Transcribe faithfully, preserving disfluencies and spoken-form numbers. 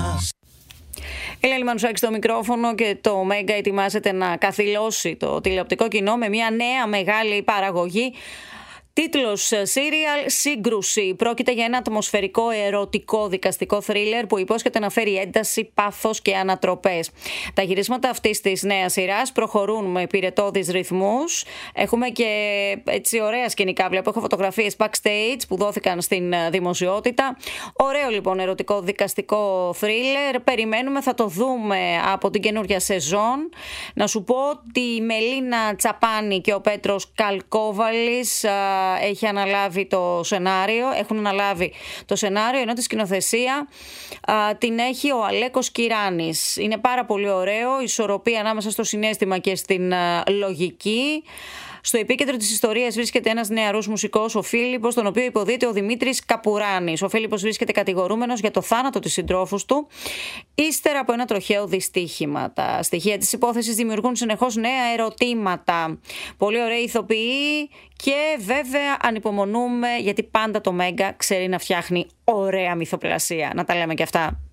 μας. Η Λέλη Μανουσάκη στο μικρόφωνο και το Μέγκα ετοιμάζεται να καθυλώσει το τηλεοπτικό κοινό με μια νέα μεγάλη παραγωγή. Τίτλος Serial Σύγκρουση. Πρόκειται για ένα ατμοσφαιρικό ερωτικό δικαστικό θρίλερ που υπόσχεται να φέρει ένταση, πάθος και ανατροπές. Τα γυρίσματα αυτής της νέας σειράς προχωρούν με πυρετώδεις ρυθμούς. Έχουμε και έτσι ωραία σκηνικά. Βλέπω, έχω φωτογραφίες backstage που δόθηκαν στην δημοσιότητα. Ωραίο λοιπόν ερωτικό δικαστικό θρίλερ. Περιμένουμε, θα το δούμε από την καινούργια σεζόν. Να σου πω ότι η Μελίνα Τσαπάνη και ο Πέτρος Καλκόβαλης έχει αναλάβει το σενάριο, έχουν αναλάβει το σενάριο, ενώ τη σκηνοθεσία α, την έχει ο Αλέκος Κυράνης. Είναι πάρα πολύ ωραίο, ισορροπία ανάμεσα στο συναίσθημα και στην α, λογική. Στο επίκεντρο της ιστορίας βρίσκεται ένας νεαρός μουσικός, ο Φίλιππος, τον οποίο υποδείται ο Δημήτρης Καπουράνης. Ο Φίλιππος βρίσκεται κατηγορούμενος για το θάνατο της συντρόφους του, ύστερα από ένα τροχαίο δυστύχημα. Τα στοιχεία της υπόθεσης δημιουργούν συνεχώς νέα ερωτήματα. Πολύ ωραίοι ηθοποιοί και βέβαια ανυπομονούμε, γιατί πάντα το Μέγκα ξέρει να φτιάχνει ωραία μυθοπλασία. Να τα λέμε και αυτά.